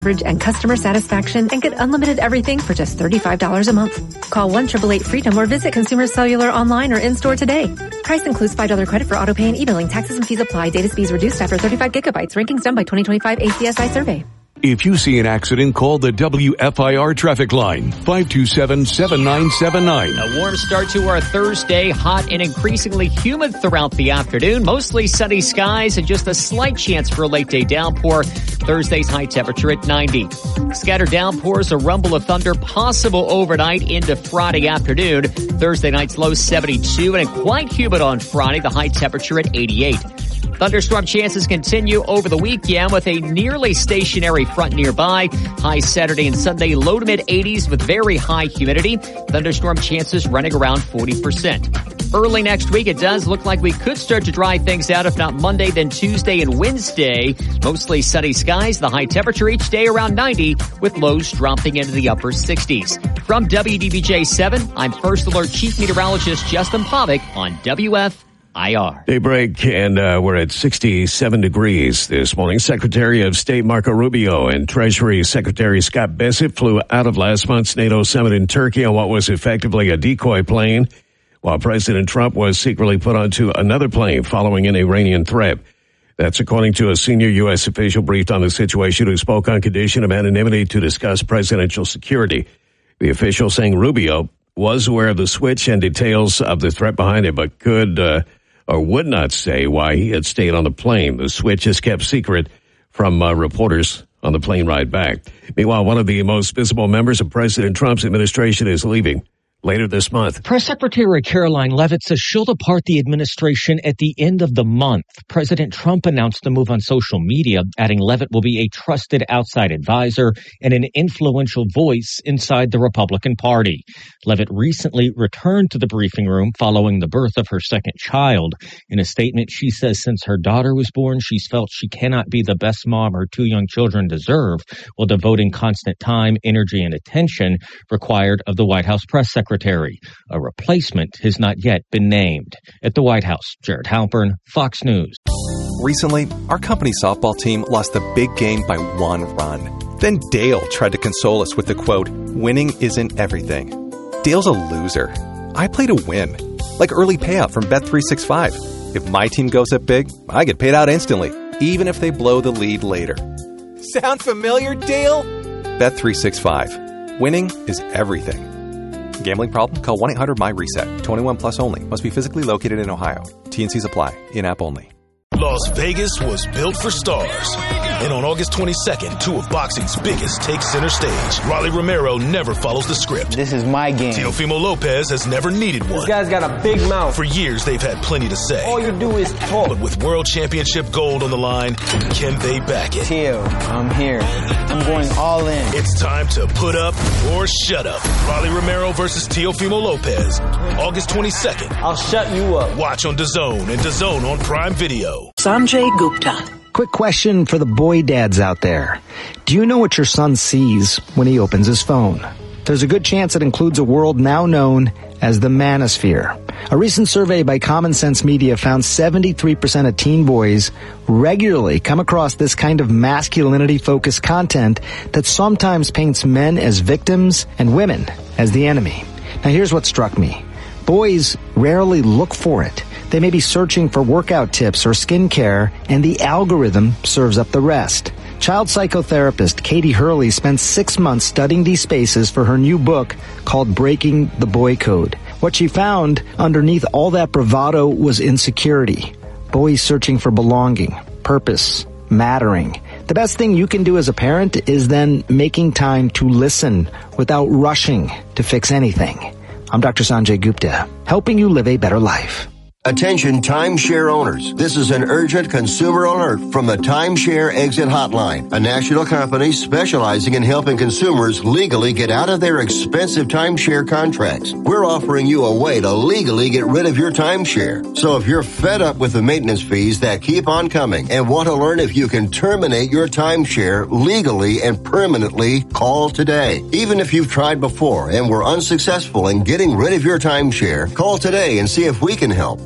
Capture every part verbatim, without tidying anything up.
coverage and customer satisfaction and get unlimited everything for just thirty-five dollars a month. Call one eight eight eight freedom or visit Consumer Cellular online or in-store today. Price includes five dollars credit for auto pay and e-billing. Taxes and fees apply. Data speeds reduced after thirty-five gigabytes. Rankings done by twenty twenty-five A C S I survey. If you see an accident, call the W F I R traffic line, five two seven, seven nine seven nine. A warm start to our Thursday, hot and increasingly humid throughout the afternoon. Mostly sunny skies and just a slight chance for a late day downpour. Thursday's high temperature at ninety. Scattered downpours, a rumble of thunder possible overnight into Friday afternoon. Thursday night's low seventy-two and quite humid on Friday, the high temperature at eighty-eight. Thunderstorm chances continue over the weekend with a nearly stationary front nearby. High Saturday and Sunday, low to mid eighties with very high humidity. Thunderstorm chances running around forty percent. Early next week, it does look like we could start to dry things out, if not Monday, then Tuesday and Wednesday. Mostly sunny skies, the high temperature each day around ninety, with lows dropping into the upper sixties. From W D B J seven, I'm First Alert Chief Meteorologist Justin Pavic on W F I R. Daybreak, and uh, we're at sixty-seven degrees this morning. Secretary of State Marco Rubio and Treasury Secretary Scott Bessent flew out of last month's NATO summit in Turkey on what was effectively a decoy plane, while President Trump was secretly put onto another plane following an Iranian threat. That's according to a senior U S official briefed on the situation who spoke on condition of anonymity to discuss presidential security. The official saying Rubio was aware of the switch and details of the threat behind it, but could uh, or would not say why he had stayed on the plane. The switch is kept secret from uh, reporters on the plane ride back. Meanwhile, one of the most visible members of President Trump's administration is leaving later this month. Press Secretary Caroline Leavitt says she'll depart the administration at the end of the month. President Trump announced the move on social media, adding Leavitt will be a trusted outside advisor and an influential voice inside the Republican Party. Leavitt recently returned to the briefing room following the birth of her second child. In a statement, she says since her daughter was born, she's felt she cannot be the best mom her two young children deserve, while devoting constant time, energy, and attention required of the White House press secretary. Secretary. A replacement has not yet been named. At the White House, Jared Halpern, Fox News. Recently, our company softball team lost a big game by one run. Then Dale tried to console us with the quote, "Winning isn't everything." Dale's a loser. I play to win. Like early payout from Bet three sixty-five. If my team goes up big, I get paid out instantly, even if they blow the lead later. Sound familiar, Dale? Bet three sixty-five. Winning is everything. Gambling problem? Call one eight hundred M Y reset. twenty-one plus only. Must be physically located in Ohio. T N Cs apply. In-app only. Las Vegas was built for stars. And on August twenty-second, two of boxing's biggest take center stage. Rolly Romero never follows the script. This is my game. Teofimo Lopez has never needed one. This guy's got a big mouth. For years, they've had plenty to say. All you do is talk. But with world championship gold on the line, can they back it? Teo, I'm here. I'm going all in. It's time to put up or shut up. Rolly Romero versus Teofimo Lopez. August twenty-second. I'll shut you up. Watch on DAZN and DAZN on Prime Video. Sanjay Gupta. Quick question for the boy dads out there. Do you know what your son sees when he opens his phone? There's a good chance it includes a world now known as the manosphere. A recent survey by Common Sense Media found seventy-three percent of teen boys regularly come across this kind of masculinity-focused content that sometimes paints men as victims and women as the enemy. Now here's what struck me. Boys rarely look for it. They may be searching for workout tips or skincare, and the algorithm serves up the rest. Child psychotherapist Katie Hurley spent six months studying these spaces for her new book called Breaking the Boy Code. What she found underneath all that bravado was insecurity. Boys searching for belonging, purpose, mattering. The best thing you can do as a parent is then making time to listen without rushing to fix anything. I'm Doctor Sanjay Gupta, helping you live a better life. Attention timeshare owners. This is an urgent consumer alert from the Timeshare Exit Hotline, a national company specializing in helping consumers legally get out of their expensive timeshare contracts. We're offering you a way to legally get rid of your timeshare. So if you're fed up with the maintenance fees that keep on coming and want to learn if you can terminate your timeshare legally and permanently, call today. Even if you've tried before and were unsuccessful in getting rid of your timeshare, call today and see if we can help.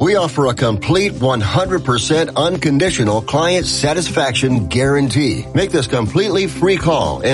We offer a complete one hundred percent unconditional client satisfaction guarantee. Make this completely free call and